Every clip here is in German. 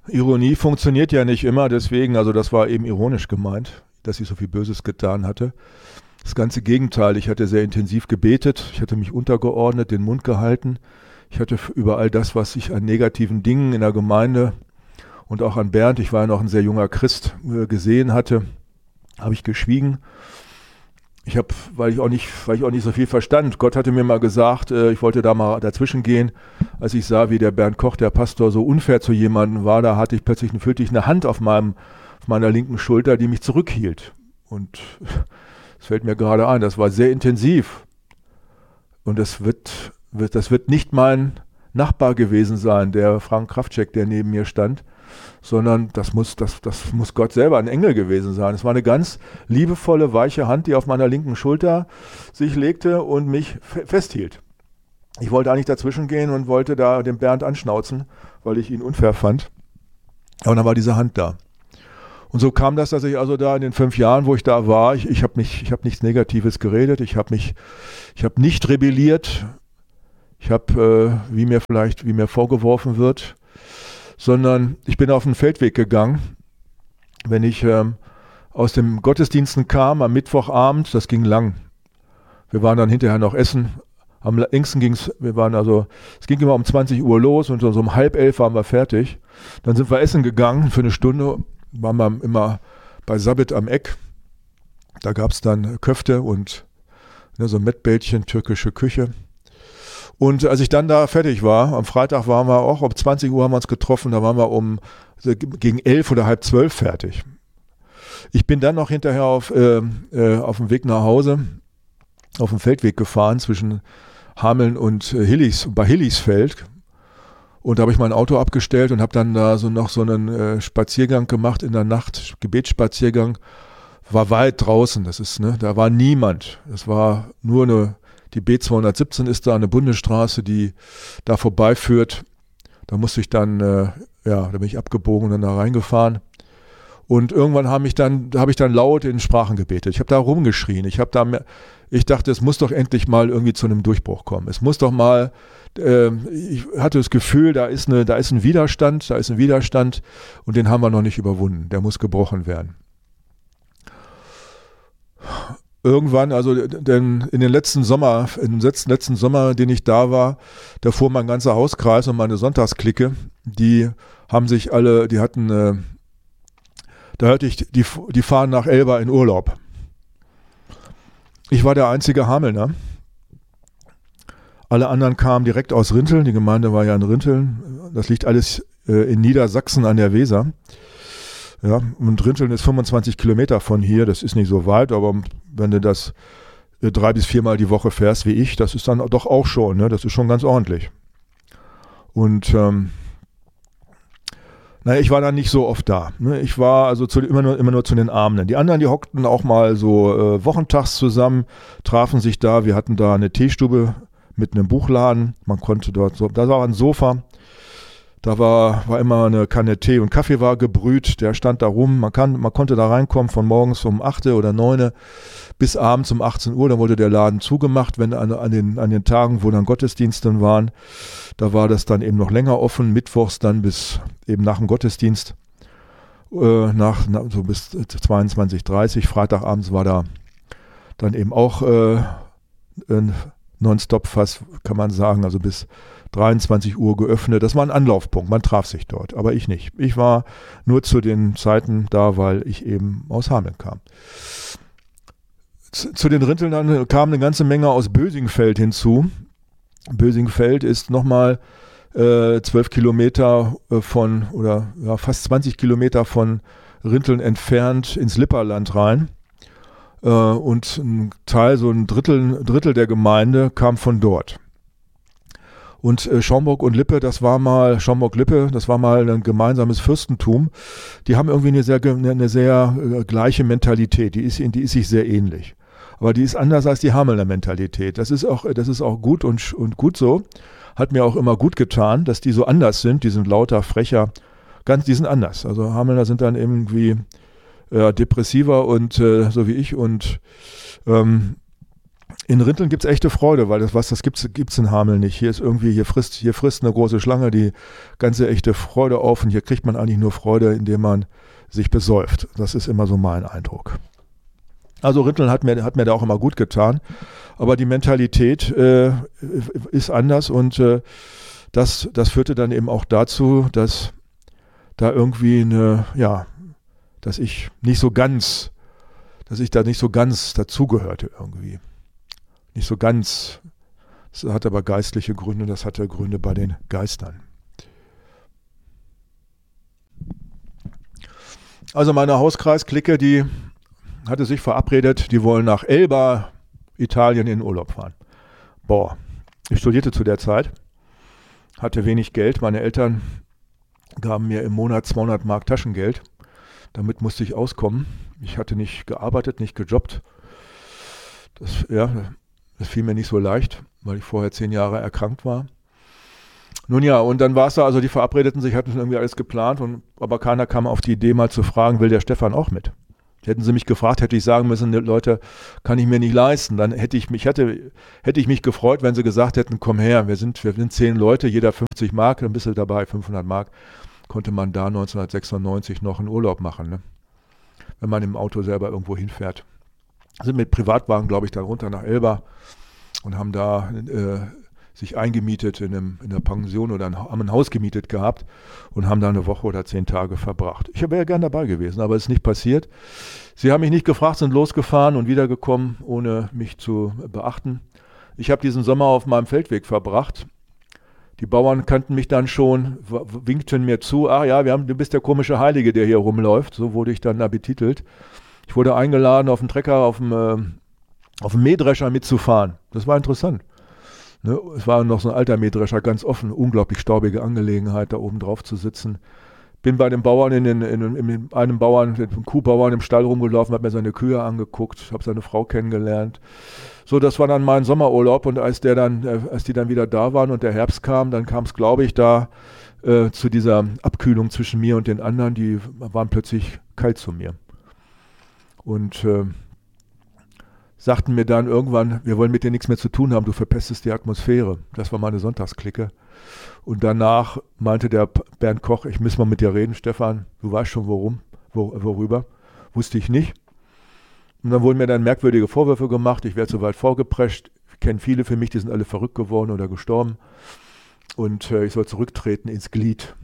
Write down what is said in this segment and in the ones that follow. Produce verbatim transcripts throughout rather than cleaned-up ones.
Ironie funktioniert ja nicht immer, deswegen, also das war eben ironisch gemeint, dass ich so viel Böses getan hatte. Das ganze Gegenteil, ich hatte sehr intensiv gebetet, ich hatte mich untergeordnet, den Mund gehalten. Ich hatte über all das, was ich an negativen Dingen in der Gemeinde und auch an Bernd, ich war ja noch ein sehr junger Christ, gesehen hatte, habe ich geschwiegen. Ich habe, weil ich auch nicht, weil ich auch nicht so viel verstand. Gott hatte mir mal gesagt, äh, ich wollte da mal dazwischen gehen, als ich sah, wie der Bernd Koch, der Pastor, so unfair zu jemandem war. Da hatte ich plötzlich, fühlte ich eine Hand auf meinem, auf meiner linken Schulter, die mich zurückhielt. Und es fällt mir gerade ein, das war sehr intensiv. Und das wird, wird, das wird nicht mein Nachbar gewesen sein, der Frank Kraftschek, der neben mir stand, sondern das muss, das, das muss Gott selber, ein Engel gewesen sein. Es war eine ganz liebevolle, weiche Hand, die auf meiner linken Schulter sich legte und mich fe- festhielt. Ich wollte eigentlich dazwischen gehen und wollte da den Bernd anschnauzen, weil ich ihn unfair fand. Aber dann war diese Hand da. Und so kam das, dass ich also da in den fünf Jahren, wo ich da war, ich, ich habe mich, ich habe nichts Negatives geredet, ich habe mich, ich habe nicht rebelliert, ich habe, äh, wie mir vielleicht, wie mir vorgeworfen wird, sondern ich bin auf den Feldweg gegangen. Wenn ich ähm, aus dem Gottesdiensten kam am Mittwochabend, das ging lang. Wir waren dann hinterher noch essen. Am längsten ging es, wir waren also, es ging immer um zwanzig Uhr los und so um halb elf waren wir fertig. Dann sind wir essen gegangen für eine Stunde, waren wir immer bei Sabit am Eck. Da gab es dann Köfte und ne, so Mettbällchen, türkische Küche. Und als ich dann da fertig war, am Freitag waren wir auch, um zwanzig Uhr haben wir uns getroffen, da waren wir um gegen elf oder halb zwölf fertig. Ich bin dann noch hinterher auf, äh, äh, auf dem Weg nach Hause, auf dem Feldweg gefahren zwischen Hameln und äh, Hillis, bei Hillisfeld. Und da habe ich mein Auto abgestellt und habe dann da so noch so einen äh, Spaziergang gemacht in der Nacht, Gebetsspaziergang. War weit draußen, das ist, ne, da war niemand. Das war nur eine Die B zweihundertsiebzehn ist da eine Bundesstraße, die da vorbeiführt. Da musste ich dann, äh, ja, da bin ich abgebogen und dann da reingefahren. Und irgendwann habe ich dann, da habe ich dann laut in Sprachen gebetet. Ich habe da rumgeschrien. Ich habe da, mehr, ich dachte, es muss doch endlich mal irgendwie zu einem Durchbruch kommen. Es muss doch mal, äh, ich hatte das Gefühl, da ist eine, da ist ein Widerstand, da ist ein Widerstand und den haben wir noch nicht überwunden. Der muss gebrochen werden. Irgendwann, also denn in den letzten Sommer, im letzten, letzten Sommer, den ich da war, da fuhr mein ganzer Hauskreis und meine Sonntagsklicke, die haben sich alle, die hatten, äh, da hörte ich, die, die fahren nach Elba in Urlaub. Ich war der einzige Hamelner. Alle anderen kamen direkt aus Rinteln, die Gemeinde war ja in Rinteln. Das liegt alles äh, in Niedersachsen an der Weser. Ja, und Rinteln ist fünfundzwanzig Kilometer von hier, das ist nicht so weit, aber wenn du das äh, drei bis viermal die Woche fährst wie ich, das ist dann doch auch schon, ne? Das ist schon ganz ordentlich. Und ähm, naja, ich war dann nicht so oft da. Ne? Ich war also zu, immer, nur, immer nur zu den Abenden. Die anderen, die hockten auch mal so äh, wochentags zusammen, trafen sich da. Wir hatten da eine Teestube mit einem Buchladen. Man konnte dort so, da war ein Sofa. Da war, war immer eine Kanne Tee und Kaffee war gebrüht, der stand da rum. Man, kann, man konnte da reinkommen von morgens um acht oder neun bis abends um achtzehn Uhr. Dann wurde der Laden zugemacht, wenn an, an, den, an den Tagen, wo dann Gottesdienste waren. Da war das dann eben noch länger offen, mittwochs dann bis eben nach dem Gottesdienst, äh, nach, nach, so bis zweiundzwanzig Uhr dreißig. Freitagabends war da dann eben auch äh, ein Nonstop fast, kann man sagen, also bis dreiundzwanzig Uhr geöffnet. Das war ein Anlaufpunkt, man traf sich dort, aber ich nicht. Ich war nur zu den Zeiten da, weil ich eben aus Hameln kam. Zu, zu den Rinteln dann kam eine ganze Menge aus Bösingfeld hinzu. Bösingfeld ist nochmal äh, zwölf Kilometer von, oder ja, fast zwanzig Kilometer von Rinteln entfernt ins Lipperland rein. Äh, und ein Teil, so ein Drittel, Drittel der Gemeinde kam von dort. Und äh, Schaumburg und Lippe, das war mal, Schaumburg-Lippe, das war mal ein gemeinsames Fürstentum. Die haben irgendwie eine sehr, eine sehr äh, gleiche Mentalität, die ist, die ist sich sehr ähnlich. Aber die ist anders als die Hamelner Mentalität. Das ist auch, das ist auch gut und, und gut so. Hat mir auch immer gut getan, dass die so anders sind. Die sind lauter, frecher, ganz, die sind anders. Also Hamelner sind dann irgendwie äh, depressiver und äh, so wie ich und ähm, In Rinteln gibt es echte Freude, weil das was, das gibt's, gibt's in Hameln nicht. Hier ist irgendwie, hier frisst, hier frisst eine große Schlange die ganze echte Freude auf und hier kriegt man eigentlich nur Freude, indem man sich besäuft. Das ist immer so mein Eindruck. Also Rinteln hat mir, hat mir da auch immer gut getan, aber die Mentalität äh, ist anders und äh, das, das führte dann eben auch dazu, dass da irgendwie eine, ja, dass ich nicht so ganz, dass ich da nicht so ganz dazugehörte irgendwie. Nicht so ganz. Das hat aber geistliche Gründe, das hatte Gründe bei den Geistern. Also meine Hauskreisklicke, die hatte sich verabredet, die wollen nach Elba, Italien, in den Urlaub fahren. Boah, ich studierte zu der Zeit, hatte wenig Geld. Meine Eltern gaben mir im Monat zweihundert Mark Taschengeld. Damit musste ich auskommen. Ich hatte nicht gearbeitet, nicht gejobbt. Das, ja, das fiel mir nicht so leicht, weil ich vorher zehn Jahre erkrankt war. Nun ja, und dann war es da, also die verabredeten sich, hatten irgendwie alles geplant, und, aber keiner kam auf die Idee mal zu fragen, will der Stefan auch mit? Hätten sie mich gefragt, hätte ich sagen müssen, Leute, kann ich mir nicht leisten. Dann hätte ich mich, hätte, hätte ich mich gefreut, wenn sie gesagt hätten, komm her, wir sind, wir sind zehn Leute, jeder fünfzig Mark, dann bist du dabei, fünfhundert Mark, konnte man da neunzehnhundertsechsundneunzig noch einen Urlaub machen, ne? Wenn man im Auto selber irgendwo hinfährt. Sind mit Privatwagen, glaube ich, dann runter nach Elba und haben da äh, sich eingemietet in, einem, in einer Pension oder ein, haben ein Haus gemietet gehabt und haben da eine Woche oder zehn Tage verbracht. Ich wäre ja gern dabei gewesen, aber es ist nicht passiert. Sie haben mich nicht gefragt, sind losgefahren und wiedergekommen, ohne mich zu beachten. Ich habe diesen Sommer auf meinem Feldweg verbracht. Die Bauern kannten mich dann schon, winkten mir zu, ach ja, wir haben, du bist der komische Heilige, der hier rumläuft. So wurde ich dann da betitelt. Ich wurde eingeladen, auf dem Trecker, auf dem, äh, auf dem Mähdrescher mitzufahren. Das war interessant. Ne? Es war noch so ein alter Mähdrescher, ganz offen, unglaublich staubige Angelegenheit, da oben drauf zu sitzen. Bin bei den Bauern, in, den, in, in einem Bauern, einem Kuhbauern im Stall rumgelaufen, habe mir seine Kühe angeguckt, habe seine Frau kennengelernt. So, das war dann mein Sommerurlaub, und als der dann, äh, als die dann wieder da waren und der Herbst kam, dann kam es, glaube ich, da äh, zu dieser Abkühlung zwischen mir und den anderen, die waren plötzlich kalt zu mir. Und äh, sagten mir dann irgendwann, wir wollen mit dir nichts mehr zu tun haben, du verpestest die Atmosphäre. Das war meine Sonntagsklicke. Und danach meinte der Bernd Koch, ich muss mal mit dir reden, Stefan, du weißt schon worum, wor- worüber. Wusste ich nicht. Und dann wurden mir dann merkwürdige Vorwürfe gemacht, ich werde so weit vorgeprescht. Ich kenne viele für mich, die sind alle verrückt geworden oder gestorben. Und äh, ich soll zurücktreten ins Glied.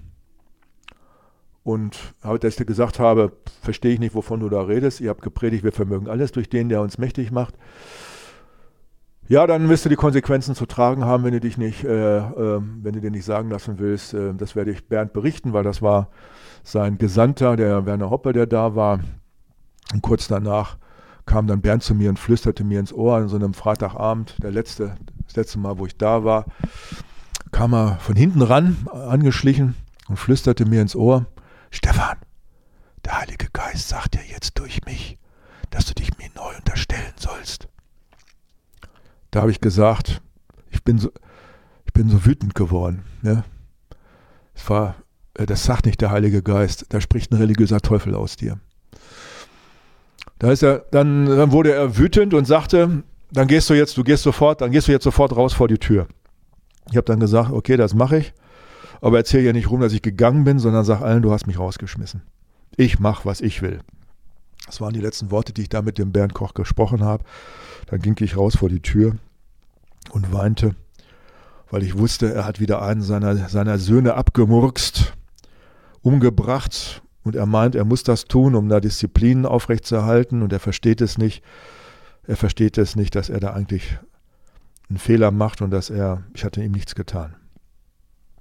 Und als ich gesagt habe, verstehe ich nicht, wovon du da redest. Ihr habt gepredigt, wir vermögen alles durch den, der uns mächtig macht. Ja, dann wirst du die Konsequenzen zu tragen haben, wenn du dich nicht, äh, äh, wenn du dir nicht sagen lassen willst. Äh, das werde ich Bernd berichten, weil das war sein Gesandter, der Werner Hoppe, der da war. Und kurz danach kam dann Bernd zu mir und flüsterte mir ins Ohr an so einem Freitagabend, der letzte, das letzte Mal, wo ich da war, kam er von hinten ran, angeschlichen und flüsterte mir ins Ohr: Stefan, der Heilige Geist sagt dir jetzt durch mich, dass du dich mir neu unterstellen sollst. Da habe ich gesagt, ich bin so, ich bin so wütend geworden. Ne? Es war, das sagt nicht der Heilige Geist, da spricht ein religiöser Teufel aus dir. Da ist er, dann, dann wurde er wütend und sagte, dann gehst du jetzt, du gehst sofort, dann gehst du jetzt sofort raus vor die Tür. Ich habe dann gesagt, okay, das mache ich. Aber erzähl ja nicht rum, dass ich gegangen bin, sondern sag allen, du hast mich rausgeschmissen. Ich mache, was ich will. Das waren die letzten Worte, die ich da mit dem Bernd Koch gesprochen habe. Dann ging ich raus vor die Tür und weinte, weil ich wusste, er hat wieder einen seiner, seiner Söhne abgemurkst, umgebracht. Und er meint, er muss das tun, um da Disziplin aufrechtzuerhalten. Und er versteht es nicht. Er versteht es nicht, dass er da eigentlich einen Fehler macht und dass er, ich hatte ihm nichts getan.